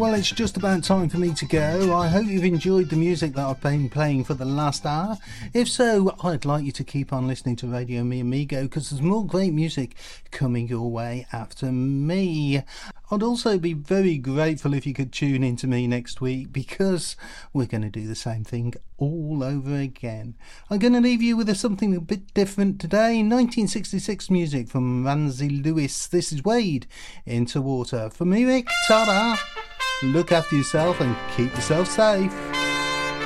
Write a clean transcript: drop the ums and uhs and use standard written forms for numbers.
Well, it's just about time for me to go. I hope you've enjoyed the music that I've been playing for the last hour. If so, I'd like you to keep on listening to Radio Mi Amigo, because there's more great music coming your way after me. I'd also be very grateful if you could tune in to me next week, because we're going to do the same thing all over again. I'm going to leave you with something a bit different today. 1966 music from Ramsey Lewis. This is Wade Into Water. From me, Rick, ta-da! Look after yourself and keep yourself safe.